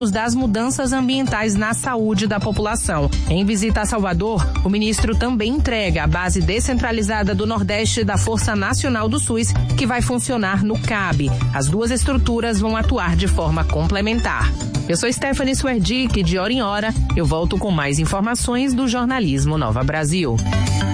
das mudanças ambientais na saúde da população. Em visita a Salvador, o ministro também entrega a base descentralizada do Nordeste da Força Nacional do SUS, que vai funcionar no CAB. As duas estruturas vão atuar de forma complementar. Eu sou Stephanie Swerdick, de hora em hora eu volto com mais informações do jornalismo Nova Brasil.